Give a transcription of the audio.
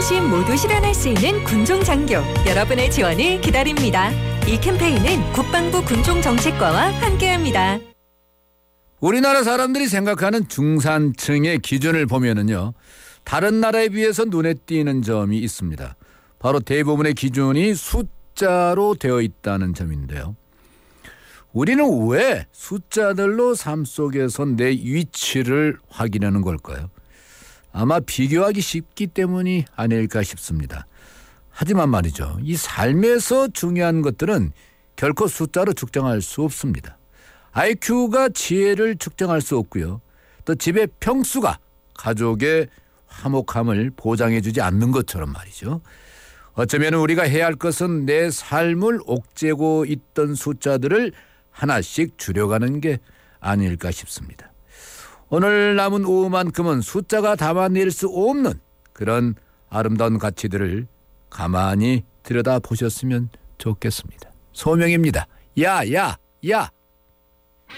어르신 모두 실현할 수 있는 군종장교 여러분의 지원을 기다립니다. 이 캠페인은 국방부 군종정책과와 함께합니다. 우리나라 사람들이 생각하는 중산층의 기준을 보면은요, 다른 나라에 비해서 눈에 띄는 점이 있습니다. 바로 대부분의 기준이 숫자로 되어 있다는 점인데요. 우리는 왜 숫자들로 삶 속에서 내 위치를 확인하는 걸까요? 아마 비교하기 쉽기 때문이 아닐까 싶습니다. 하지만 말이죠, 이 삶에서 중요한 것들은 결코 숫자로 측정할 수 없습니다. IQ가 지혜를 측정할 수 없고요. 또 집의 평수가 가족의 화목함을 보장해주지 않는 것처럼 말이죠. 어쩌면 우리가 해야 할 것은 내 삶을 옥죄고 있던 숫자들을 하나씩 줄여가는 게 아닐까 싶습니다. 오늘 남은 오후만큼은 숫자가 담아낼 수 없는 그런 아름다운 가치들을 가만히 들여다보셨으면 좋겠습니다. 소명입니다. 야.